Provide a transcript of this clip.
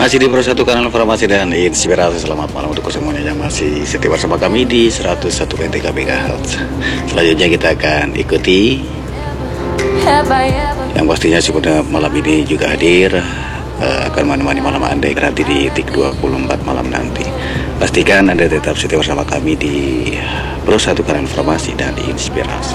Masih di Pro 1 Kanal Informasi dan Inspirasi. Selamat malam untuk semuanya yang masih setia bersama kami di 101.3 MHz. Selanjutnya kita akan ikuti yang pastinya pada malam ini juga hadir akan menemani malam Anda nanti di TIK 24 malam nanti. Pastikan Anda tetap setia bersama kami di Pro 1 Kanal Informasi dan Inspirasi.